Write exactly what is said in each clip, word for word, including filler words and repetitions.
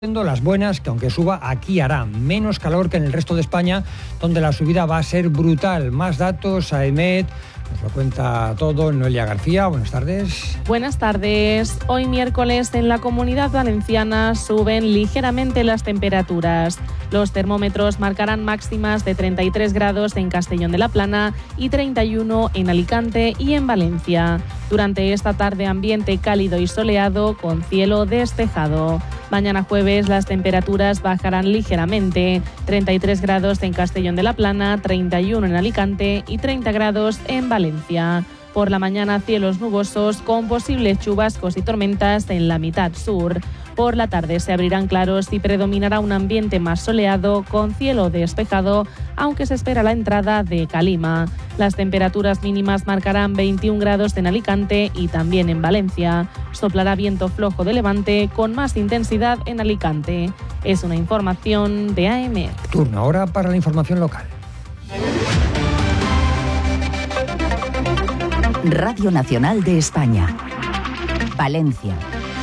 Las buenas, que aunque suba, aquí hará menos calor que en el resto de España, donde la subida va a ser brutal. Más datos, AEMET nos lo cuenta todo. Noelia García, buenas tardes. Buenas tardes. Hoy miércoles en la Comunidad Valenciana suben ligeramente las temperaturas. Los termómetros marcarán máximas de treinta y tres grados en Castellón de la Plana y treinta y uno en Alicante y en Valencia. Durante esta tarde ambiente cálido y soleado con cielo despejado. Mañana jueves las temperaturas bajarán ligeramente, treinta y tres grados en Castellón de la Plana, treinta y uno en Alicante y treinta grados en Valencia. Por la mañana cielos nubosos con posibles chubascos y tormentas en la mitad sur. Por la tarde se abrirán claros y predominará un ambiente más soleado con cielo despejado, aunque se espera la entrada de calima. Las temperaturas mínimas marcarán veintiún grados en Alicante y también en Valencia. Soplará viento flojo de levante con más intensidad en Alicante. Es una información de AEMET. Turno ahora para la información local. Radio Nacional de España. Valencia.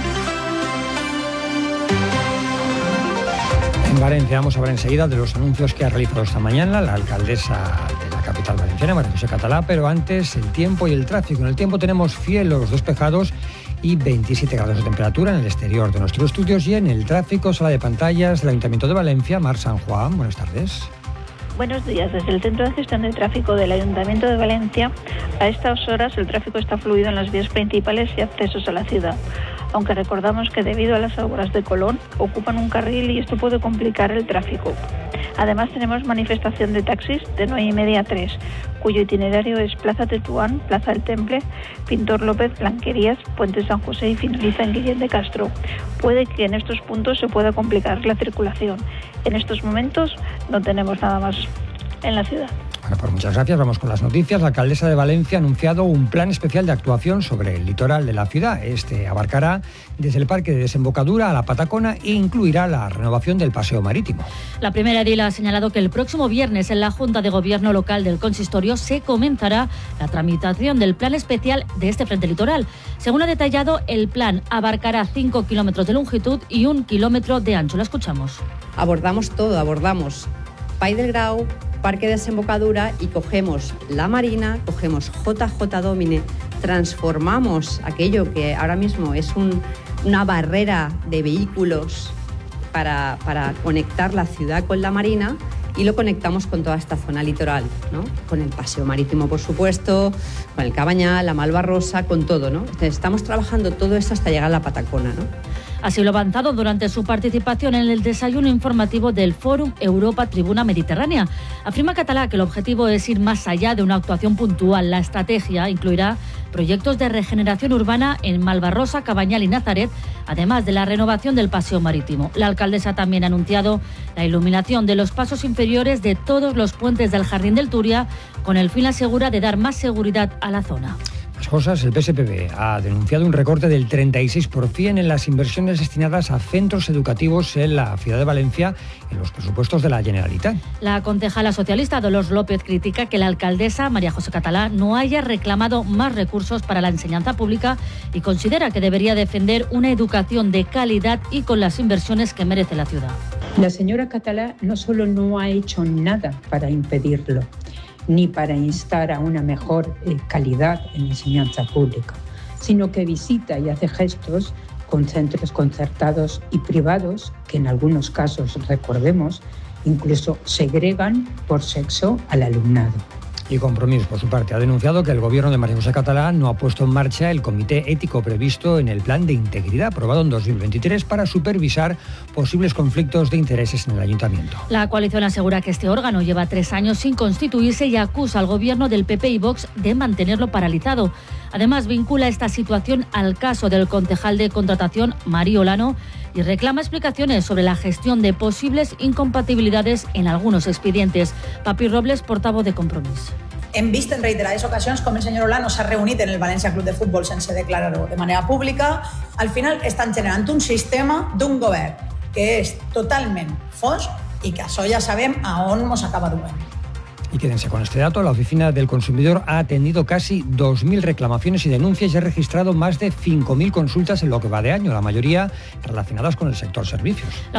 En Valencia vamos a hablar enseguida de los anuncios que ha realizado esta mañana la alcaldesa de la capital valenciana, María José Catalá, pero antes el tiempo y el tráfico. En el tiempo tenemos cielos despejados y veintisiete grados de temperatura en el exterior de nuestros estudios, y en el tráfico, sala de pantallas del Ayuntamiento de Valencia, Mar San Juan. Buenas tardes. Buenos días. Desde el Centro de Gestión de Tráfico del Ayuntamiento de Valencia, a estas horas el tráfico está fluido en las vías principales y accesos a la ciudad, aunque recordamos que debido a las obras de Colón ocupan un carril y esto puede complicar el tráfico. Además tenemos manifestación de taxis de nueve y media a tres, cuyo itinerario es Plaza Tetuán, Plaza del Temple, Pintor López, Blanquerías, Puente San José y finaliza en Guillén de Castro. Puede que en estos puntos se pueda complicar la circulación. En estos momentos no tenemos nada más en la ciudad. Bueno, pues muchas gracias. Vamos con las noticias. La alcaldesa de Valencia ha anunciado un plan especial de actuación sobre el litoral de la ciudad. Este abarcará desde el Parque de Desembocadura a la Patacona e incluirá la renovación del paseo marítimo. La primera edil ha señalado que el próximo viernes en la Junta de Gobierno Local del Consistorio se comenzará la tramitación del plan especial de este frente litoral. Según ha detallado, el plan abarcará cinco kilómetros de longitud y un kilómetro de ancho. La escuchamos. Abordamos todo, abordamos Pai del Grau, Parque de Desembocadura y cogemos la Marina, cogemos J J Domine, transformamos aquello que ahora mismo es un, una barrera de vehículos para, para conectar la ciudad con la Marina, y lo conectamos con toda esta zona litoral, ¿no? Con el paseo marítimo, por supuesto, con el Cabañal, la Malvarrosa, con todo, ¿no? Entonces, estamos trabajando todo esto hasta llegar a la Patacona, ¿no? Así lo ha avanzado durante su participación en el desayuno informativo del Fórum Europa Tribuna Mediterránea. Afirma Catalá que el objetivo es ir más allá de una actuación puntual. La estrategia incluirá proyectos de regeneración urbana en Malvarrosa, Cabañal y Nazaret, además de la renovación del paseo marítimo. La alcaldesa también ha anunciado la iluminación de los pasos inferiores de todos los puentes del Jardín del Turia, con el fin, asegura, de dar más seguridad a la zona. Las cosas, el P S P B ha denunciado un recorte del treinta y seis por ciento en las inversiones destinadas a centros educativos en la ciudad de Valencia en los presupuestos de la Generalitat. La concejala socialista Dolors López critica que la alcaldesa María José Catalá no haya reclamado más recursos para la enseñanza pública y considera que debería defender una educación de calidad y con las inversiones que merece la ciudad. La señora Catalá no solo no ha hecho nada para impedirlo, ni para instar a una mejor eh, calidad en la enseñanza pública, sino que visita y hace gestos con centros concertados y privados que en algunos casos, recordemos, incluso segregan por sexo al alumnado. Y Compromís, por su parte, ha denunciado que el gobierno de María José Catalá no ha puesto en marcha el comité ético previsto en el Plan de Integridad aprobado en dos mil veintitrés para supervisar posibles conflictos de intereses en el ayuntamiento. La coalición asegura que este órgano lleva tres años sin constituirse y acusa al gobierno del P P y Vox de mantenerlo paralizado. Además, vincula esta situación al caso del concejal de contratación, Mario Olano, y reclama explicaciones sobre la gestión de posibles incompatibilidades en algunos expedientes. Papi Robles, portavoz de Compromís. Hem vist en reiterades ocasions com el senyor Olano s'ha reunit en el València Club de Futbol sense declarar-ho de manera pública. Al final estan generant un sistema d'un govern que és totalment fosc i que això ja sabem a on ens acaba duent. Y quédense con este dato, la Oficina del Consumidor ha atendido casi dos mil reclamaciones y denuncias y ha registrado más de cinco mil consultas en lo que va de año, la mayoría relacionadas con el sector servicios.